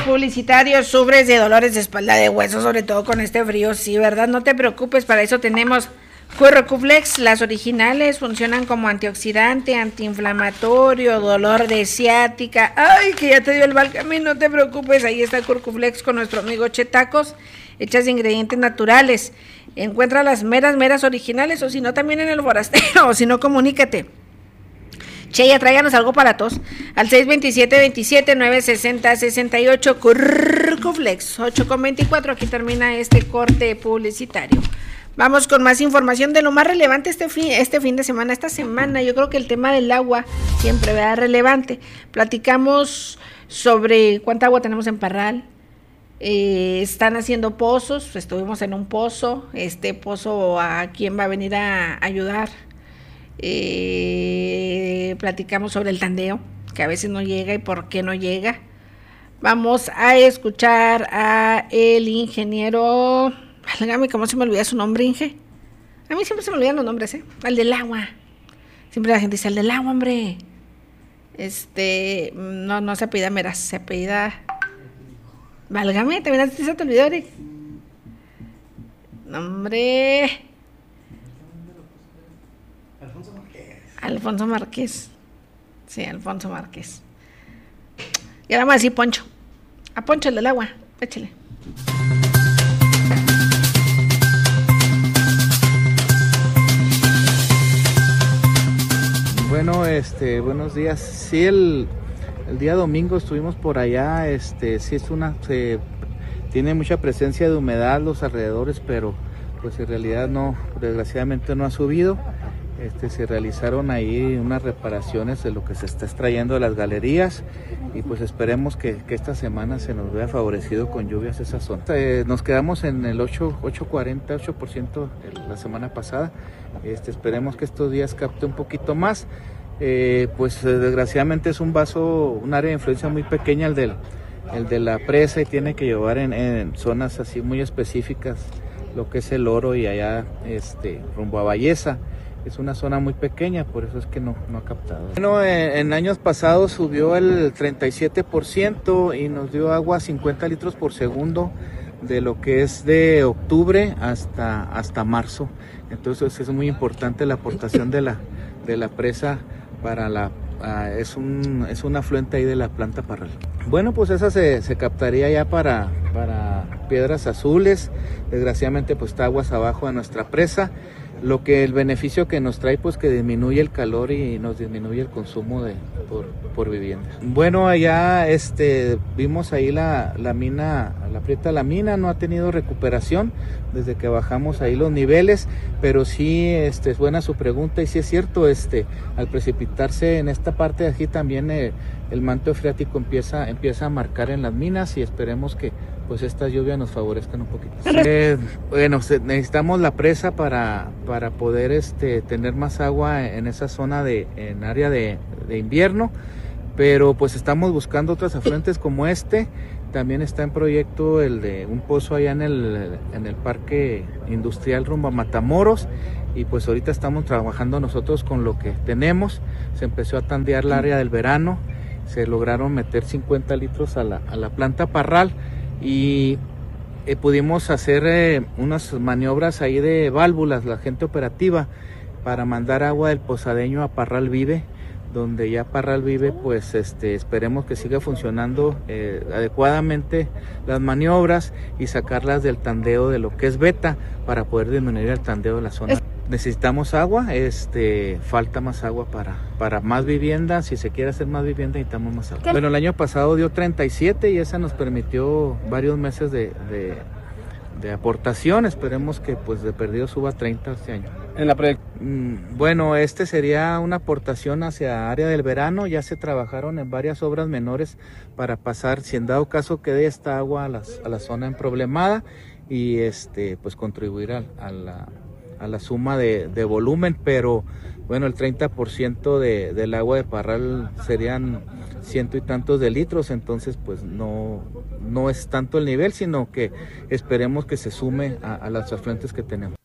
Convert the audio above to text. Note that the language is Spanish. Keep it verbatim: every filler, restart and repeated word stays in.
publicitario, sufres de dolores de espalda, de hueso, sobre todo con este frío, sí, ¿verdad? No te preocupes, para eso tenemos Currocuflex. Las originales funcionan como antioxidante, antiinflamatorio, dolor de ciática. Ay, que ya te dio el Valcamin, no te preocupes, ahí está Currocuflex con nuestro amigo Chetacos, hechas de ingredientes naturales. Encuentra las meras, meras originales, o si no, también en el forastero, o si no, comunícate. Che, ya tráiganos algo para tos, al seis veintisiete, veintisiete, nueve sesenta, sesenta y ocho, Currocuflex, ocho con veinticuatro, aquí termina este corte publicitario. Vamos con más información de lo más relevante este fin, este fin de semana, esta semana. Yo creo que el tema del agua siempre va relevante. Platicamos sobre cuánta agua tenemos en Parral. Eh, están haciendo pozos, estuvimos en un pozo. Este pozo, ¿a quién va a venir a ayudar? Eh, platicamos sobre el tandeo, que a veces no llega y por qué no llega. Vamos a escuchar a el ingeniero... Válgame, ¿cómo se me olvida su nombre, Inge? A mí siempre se me olvidan los nombres, ¿eh? Al del agua. Siempre la gente dice, al del agua, hombre. Este, no, no se apellida Meras, se apellida... Válgame, también se te olvidó, Eric. Nombre... Alfonso Márquez. Alfonso Márquez. Sí, Alfonso Márquez. Y ahora vamos a decir Poncho. A Poncho, el del agua, échale. Bueno, este, buenos días. Sí, el, el día domingo estuvimos por allá. Este, sí es una, se, tiene mucha presencia de humedad los alrededores, pero pues en realidad no, desgraciadamente no ha subido. Este, se realizaron ahí unas reparaciones de lo que se está extrayendo de las galerías y pues esperemos que, que esta semana se nos vea favorecido con lluvias esa zona. Eh, nos quedamos en el ocho, ocho cuarenta, ocho por ciento la semana pasada. Este, esperemos que estos días capte un poquito más. Eh, pues eh, desgraciadamente es un vaso, un área de influencia muy pequeña el, del, el de la presa, y tiene que llevar en, en zonas así muy específicas lo que es el Oro y allá este, rumbo a Balleza. Es una zona muy pequeña, por eso es que no, no ha captado. Bueno, en, en años pasados subió el treinta y siete por ciento y nos dio agua cincuenta litros por segundo de lo que es de octubre hasta, hasta marzo. Entonces es muy importante la aportación de la, de la presa para la... Uh, es, un, es un afluente ahí de la planta Parral. Bueno, pues esa se, se captaría ya para, para Piedras Azules. Desgraciadamente pues está aguas abajo de nuestra presa. Lo que el beneficio que nos trae, pues que disminuye el calor y nos disminuye el consumo de por, por vivienda. Bueno, allá este vimos ahí la, la mina, la Prieta la mina no ha tenido recuperación desde que bajamos ahí los niveles, pero sí este, es buena su pregunta y sí es cierto, este al precipitarse en esta parte de aquí también eh, el manto freático empieza, empieza a marcar en las minas y esperemos que pues estas lluvias nos favorezcan un poquito. Eh, bueno, necesitamos la presa para, para poder este, tener más agua en esa zona de en área de, de invierno, pero pues estamos buscando otros afluentes como este. También está en proyecto el de un pozo allá en el, en el parque industrial rumbo a Matamoros, y pues ahorita estamos trabajando nosotros con lo que tenemos. Se empezó a tandear la área del verano, se lograron meter cincuenta litros a la, a la planta Parral, y eh, pudimos hacer eh, unas maniobras ahí de válvulas, la gente operativa, para mandar agua del Posadeño a Parral Vive, donde ya Parral Vive, pues este, esperemos que siga funcionando eh, adecuadamente las maniobras y sacarlas del tandeo de lo que es Beta para poder disminuir el tandeo de la zona. Es... Necesitamos agua, este, falta más agua para, para más vivienda. Si se quiere hacer más vivienda, necesitamos más agua. Bueno, el año pasado dio treinta y siete y esa nos permitió varios meses de, de, de aportación. Esperemos que pues de perdido suba treinta este año. En la pre- mm, bueno, este sería una aportación hacia área del verano. Ya se trabajaron en varias obras menores para pasar, si en dado caso quede esta agua a, las, a la zona emproblemada, y este pues contribuir a, a la a la suma de, de volumen, pero bueno, el treinta por ciento de, del agua de Parral serían ciento y tantos de litros, entonces pues no, no es tanto el nivel, sino que esperemos que se sume a, a las afluentes que tenemos.